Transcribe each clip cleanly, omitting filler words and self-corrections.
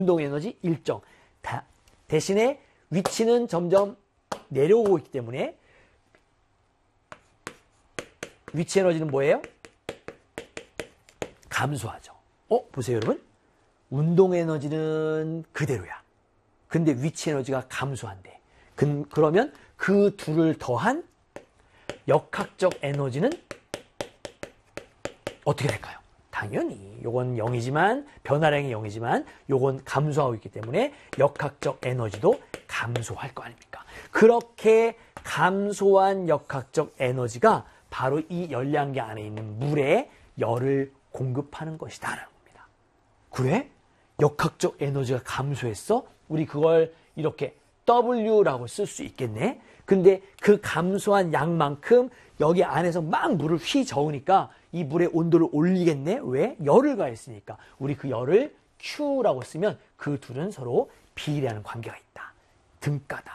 운동 에너지 일정. 대신에 위치는 점점 내려오고 있기 때문에 위치 에너지는 뭐예요? 감소하죠. 보세요, 여러분. 운동 에너지는 그대로야. 근데 위치 에너지가 감소한대. 그러면 그 둘을 더한 역학적 에너지는 어떻게 될까요? 당연히 요건 0이지만 변화량이 0이지만 요건 감소하고 있기 때문에 역학적 에너지도 감소할 거 아닙니까? 그렇게 감소한 역학적 에너지가 바로 이 열량계 안에 있는 물에 열을 공급하는 것이다라는 겁니다. 그래? 역학적 에너지가 감소했어? 우리 그걸 이렇게 W라고 쓸 수 있겠네? 근데 그 감소한 양만큼 여기 안에서 막 물을 휘저으니까 이 물의 온도를 올리겠네? 왜? 열을 가했으니까. 우리 그 열을 Q라고 쓰면 그 둘은 서로 비례하는 관계가 있다. 등가다.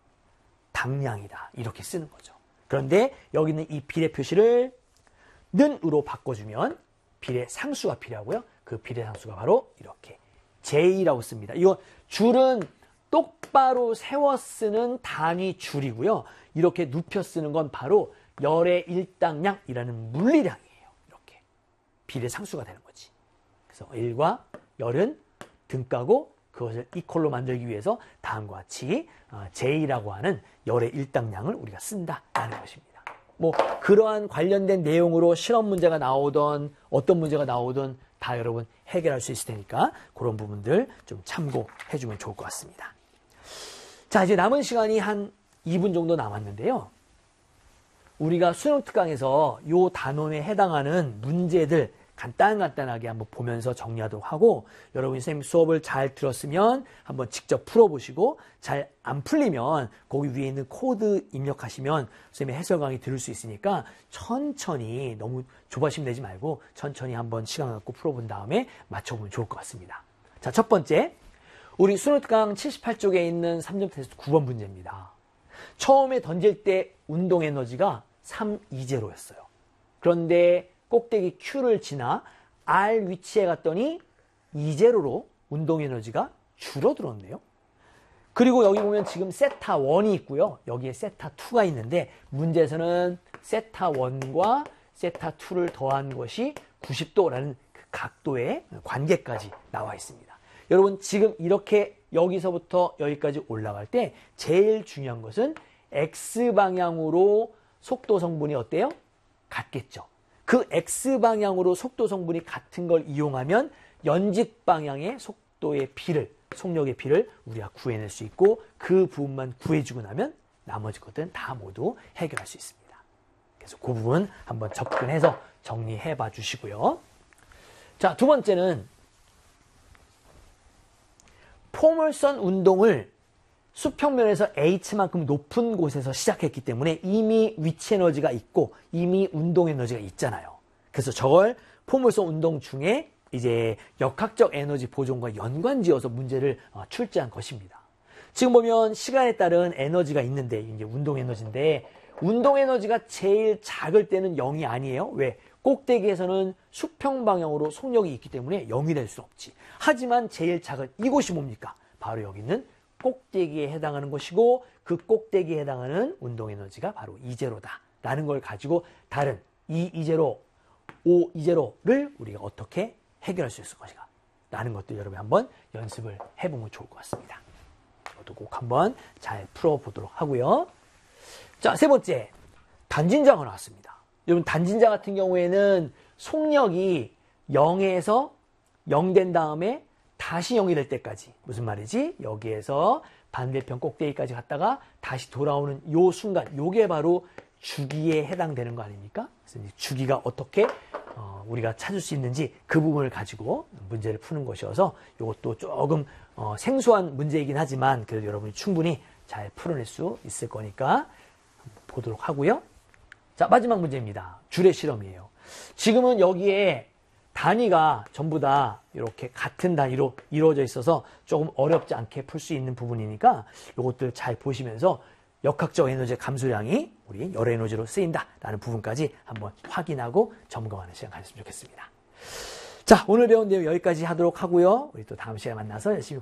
당량이다. 이렇게 쓰는 거죠. 그런데 여기 있는 이 비례 표시를 는으로 바꿔주면 비례 상수가 필요하고요. 그 비례 상수가 바로 이렇게 J라고 씁니다. 이거 줄은 똑바로 세워 쓰는 단위 줄이고요. 이렇게 눕혀 쓰는 건 바로 열의 일당량이라는 물리량이에요. 이렇게 비례 상수가 되는 거지. 그래서 1과 열은 등가고 그것을 이퀄로 만들기 위해서 다음과 같이 J라고 하는 열의 일당량을 우리가 쓴다라는 것입니다. 뭐 그러한 관련된 내용으로 실험 문제가 나오던 어떤 문제가 나오든 다 여러분 해결할 수 있을 테니까 그런 부분들 좀 참고해 주면 좋을 것 같습니다. 자, 이제 남은 시간이 한 2분 정도 남았는데요. 우리가 수능 특강에서 이 단원에 해당하는 문제들 간단하게 한번 보면서 정리하도록 하고 여러분이 선생님 수업을 잘 들었으면 한번 직접 풀어보시고 잘 안 풀리면 거기 위에 있는 코드 입력하시면 선생님의 해설 강의 들을 수 있으니까 천천히 너무 조바심 내지 말고 천천히 한번 시간 갖고 풀어본 다음에 맞춰보면 좋을 것 같습니다. 자, 첫 번째 우리 수능 특강 78쪽에 있는 3점 테스트 9번 문제입니다. 처음에 던질 때 운동 에너지가 320였어요. 그런데 꼭대기 Q를 지나 R 위치에 갔더니 20로 운동 에너지가 줄어들었네요. 그리고 여기 보면 지금 세타 1이 있고요. 여기에 세타 2가 있는데 문제에서는 세타 1과 세타 2를 더한 것이 90도라는 그 각도의 관계까지 나와 있습니다. 여러분 지금 이렇게 여기서부터 여기까지 올라갈 때 제일 중요한 것은 X방향으로 속도 성분이 어때요? 같겠죠. 그 X방향으로 속도 성분이 같은 걸 이용하면 연직 방향의 속도의 비를, 속력의 비를 우리가 구해낼 수 있고 그 부분만 구해주고 나면 나머지 것들은 다 모두 해결할 수 있습니다. 그래서 그 부분 한번 접근해서 정리해 봐 주시고요. 자, 두 번째는 포물선 운동을 수평면에서 H만큼 높은 곳에서 시작했기 때문에 이미 위치 에너지가 있고 이미 운동 에너지가 있잖아요. 그래서 저걸 포물선 운동 중에 이제 역학적 에너지 보존과 연관지어서 문제를 출제한 것입니다. 지금 보면 시간에 따른 에너지가 있는데 이제 운동 에너지인데 운동 에너지가 제일 작을 때는 0이 아니에요. 왜? 꼭대기에서는 수평 방향으로 속력이 있기 때문에 0이 될 수 없지. 하지만 제일 작은 이곳이 뭡니까? 바로 여기 있는 꼭대기에 해당하는 것이고 그 꼭대기에 해당하는 운동 에너지가 바로 2제로다라는 걸 가지고 다른 2제로, 5제로를 우리가 어떻게 해결할 수 있을 것인가 라는 것들 여러분이 한번 연습을 해보면 좋을 것 같습니다. 이것도 꼭 한번 잘 풀어보도록 하고요. 자, 세 번째 단진자가 나왔습니다. 여러분 단진자 같은 경우에는 속력이 0에서 0 된 다음에 다시 0이 될 때까지 무슨 말이지? 여기에서 반대편 꼭대기까지 갔다가 다시 돌아오는 요 순간 요게 바로 주기에 해당되는 거 아닙니까? 그래서 주기가 어떻게 우리가 찾을 수 있는지 그 부분을 가지고 문제를 푸는 것이어서 이것도 조금 생소한 문제이긴 하지만 그래도 여러분이 충분히 잘 풀어낼 수 있을 거니까 보도록 하고요. 자, 마지막 문제입니다. 줄의 실험이에요. 지금은 여기에 단위가 전부 다 이렇게 같은 단위로 이루어져 있어서 조금 어렵지 않게 풀 수 있는 부분이니까 이것들 잘 보시면서 역학적 에너지의 감소량이 우리 열 에너지로 쓰인다라는 부분까지 한번 확인하고 점검하는 시간 가졌으면 좋겠습니다. 자, 오늘 배운 내용 여기까지 하도록 하고요. 우리 또 다음 시간에 만나서 열심히